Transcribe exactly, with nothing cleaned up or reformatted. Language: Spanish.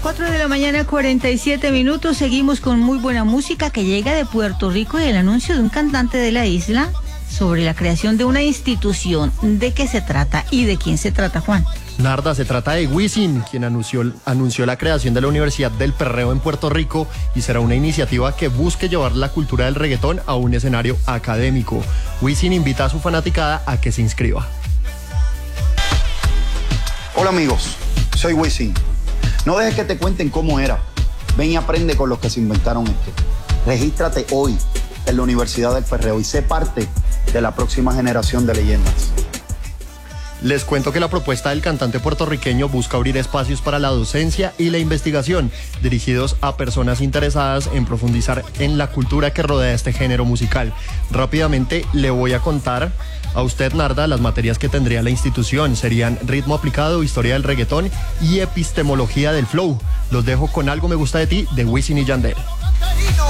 cuatro de la mañana, cuarenta y siete minutos. Seguimos con muy buena música que llega de Puerto Rico y el anuncio de un cantante de la isla sobre la creación de una institución. ¿De qué se trata y de quién se trata, Juan? Narda, se trata de Wisin, quien anunció, anunció la creación de la Universidad del Perreo en Puerto Rico y será una iniciativa que busque llevar la cultura del reggaetón a un escenario académico. Wisin invita a su fanaticada a que se inscriba. Hola amigos, soy Wisin. No dejes que te cuenten cómo era. Ven y aprende con los que se inventaron esto. Regístrate hoy en la Universidad del Perreo y sé parte de la próxima generación de leyendas. Les cuento que la propuesta del cantante puertorriqueño busca abrir espacios para la docencia y la investigación, dirigidos a personas interesadas en profundizar en la cultura que rodea este género musical. Rápidamente le voy a contar a usted, Narda, las materias que tendría la institución. Serían ritmo aplicado, historia del reggaetón y epistemología del flow. Los dejo con Algo me gusta de ti, de Wisin y Yandel.